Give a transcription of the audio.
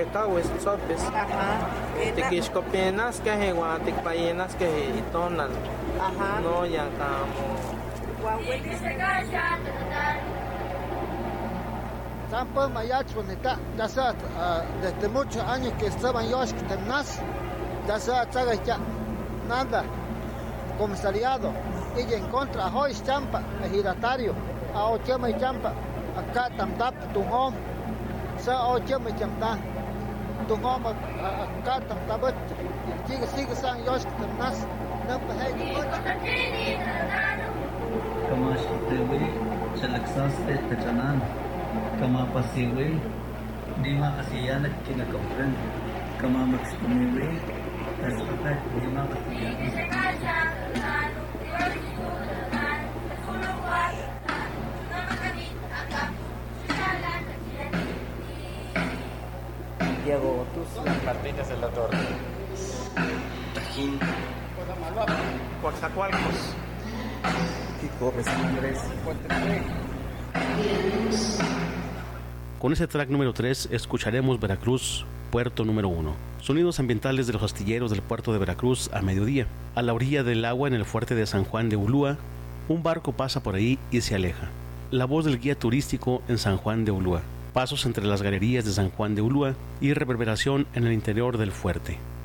cawes sopes. Ajá. Tiquixcopinas que guanticpayenas que itonal. Ajá. No ya camo. Tampoco mayach bonita, desde muchos años que estaban yo que terminas, ya nada, comisariado, y en contra a Joyce Champa, ejidatario, a Ochema y Champa, acá tamtap tu home, sa Ochema y Champa, tu home acá tamtap, sigue san yo que terminas, no pahay Kama shitewi chalakzas tachanan. Kama pasiwi dima kasiyan at kinakapren. Kama magstumiwi taspakat dima kasiyan. Santiago Otus, Martínez de la Torre. Tajín. Coatzacoalcos. Pico, San Andrés. Con ese track número 3 escucharemos Veracruz, puerto número 1. Sonidos ambientales de los astilleros del puerto de Veracruz a mediodía. A la orilla del agua en el fuerte de San Juan de Ulúa, un barco pasa por ahí y se aleja. La voz del guía turístico en San Juan de Ulúa. Pasos entre las galerías de San Juan de Ulúa y reverberación en el interior del fuerte.